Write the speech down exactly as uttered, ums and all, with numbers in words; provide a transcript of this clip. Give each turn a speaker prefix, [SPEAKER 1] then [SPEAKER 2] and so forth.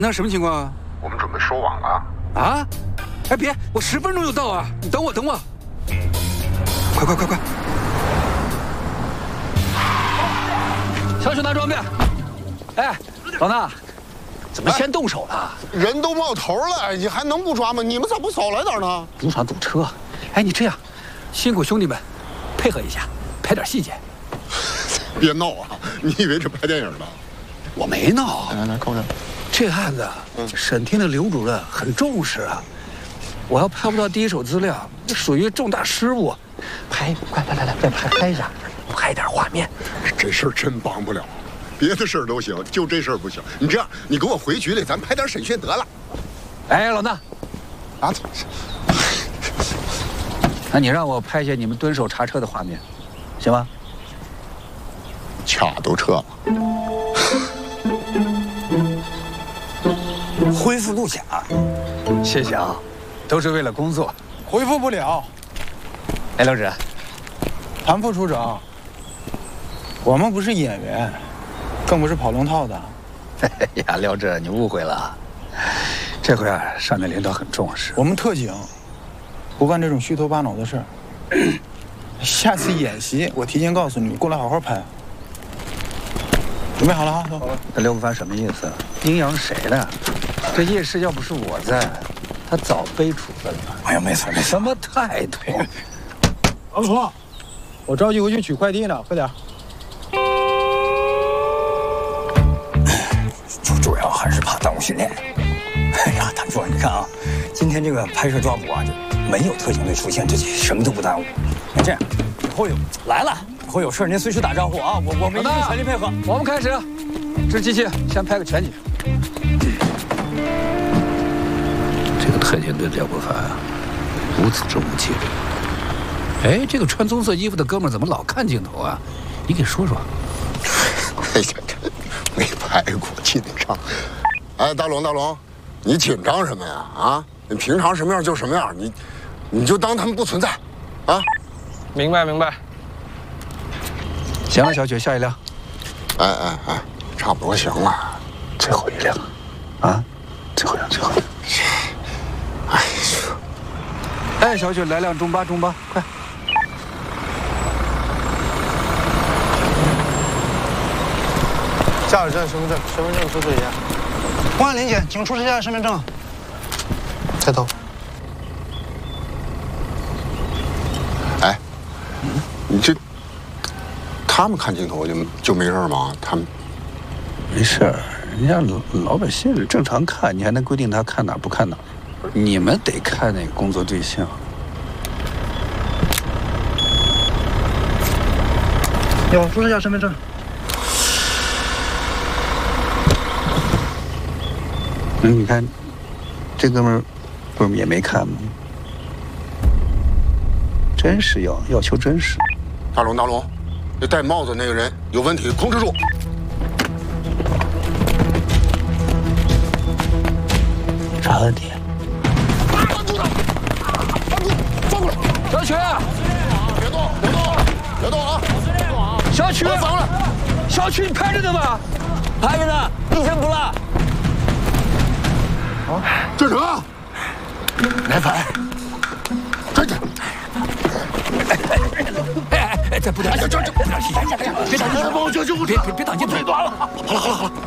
[SPEAKER 1] 那什么情况啊？
[SPEAKER 2] 我们准备收网了。
[SPEAKER 1] 啊？哎，别，我十分钟就到啊！你等我，等我。快快快快！小许拿装备。哎，老衲，怎么先动手了？
[SPEAKER 2] 人都冒头了，你还能不抓吗？你们咋不早来点呢？
[SPEAKER 1] 路上堵车。哎，你这样，辛苦兄弟们，配合一下，拍点细节。
[SPEAKER 2] 别闹啊！你以为这拍电影呢？
[SPEAKER 1] 我没闹。
[SPEAKER 2] 来来，扣着。
[SPEAKER 1] 这案子，审庭的刘主任很重视啊。我要拍不到第一手资料，这属于重大失误。拍，快来来来，再拍拍一下，拍点画面。
[SPEAKER 2] 这事儿真帮不了，别的事儿都行，就这事儿不行。你这样，你给我回局里，咱拍点审讯得了。
[SPEAKER 1] 哎，老衲，
[SPEAKER 2] 啊，
[SPEAKER 1] 那你让我拍些你们蹲守查车的画面，行吗？
[SPEAKER 2] 卡都撤了。
[SPEAKER 3] 恢复录假，
[SPEAKER 1] 谢谢啊，都是为了工作。
[SPEAKER 4] 恢复不了。
[SPEAKER 1] 哎，刘指，
[SPEAKER 4] 谭副处长，我们不是演员，更不是跑龙套的。
[SPEAKER 1] 哎呀，廖指，你误会了。这回啊，上面领导很重视。
[SPEAKER 4] 我们特警不干这种虚头巴脑的事儿。下次演习，我提前告诉你，过来好好拍。准备好了哈，走。
[SPEAKER 1] 那刘不凡什么意思？阴阳谁的？这叶氏要不是我在，他早被处分了。
[SPEAKER 3] 哎呀，没错没错。
[SPEAKER 1] 什么态度？
[SPEAKER 4] 老楚，我着急回去取快递呢，快点。
[SPEAKER 3] 主主要还是怕耽误训练。哎呀，谭副，你看啊，今天这个拍摄抓捕啊，就没有特警队出现，这什么都不耽误。那这样，以后有来了，以后有事您随时打招呼啊，我我们一定全力配合。
[SPEAKER 1] 我们开始，这机器先拍个全景。这个特警队廖不凡啊，无组织无纪律。哎，这个穿棕色衣服的哥们儿怎么老看镜头啊？你给说说。
[SPEAKER 2] 哎呀，这没拍过，紧张。哎，大龙，大龙，你紧张什么呀？啊，你平常什么样就什么样，你你就当他们不存在，啊？
[SPEAKER 4] 明白明白。
[SPEAKER 1] 行了，小雪，下一辆。
[SPEAKER 2] 哎哎哎，差不多行了，
[SPEAKER 1] 最后一辆，啊，最后一辆，最后一辆。
[SPEAKER 2] 哎呀，
[SPEAKER 1] 哎，小雪，来辆中巴，中巴，快！
[SPEAKER 4] 驾驶证、身份证，身份证出示一下。公安临检，请出示一下身份证。抬头。
[SPEAKER 2] 哎，你这他们看镜头就就没事吗？他们
[SPEAKER 1] 没事，人家老百姓正常看，你还能规定他看哪不看哪？你们得看那个工作对象。
[SPEAKER 4] 有，出示一下身份证。
[SPEAKER 1] 嗯，你看，这哥们儿不是也没看吗？真实要要求真实。
[SPEAKER 2] 大龙，大龙，那戴帽子那个人有问题，控制住。
[SPEAKER 1] 啥问题？
[SPEAKER 2] 拦住他！拦住！放过来！
[SPEAKER 1] 小曲，
[SPEAKER 2] 别动！别动！别动啊！
[SPEAKER 1] 小曲，
[SPEAKER 2] 防了！
[SPEAKER 1] 小曲，你拍着呢吧？
[SPEAKER 3] 拍着呢，一声不落。
[SPEAKER 2] 站成，来拍，站着。
[SPEAKER 1] 哎哎哎，再不点，这这这不点气，别挡镜头，
[SPEAKER 2] 帮我叫救护车，
[SPEAKER 1] 别别别挡镜头，
[SPEAKER 2] 太短了。好了好了好了，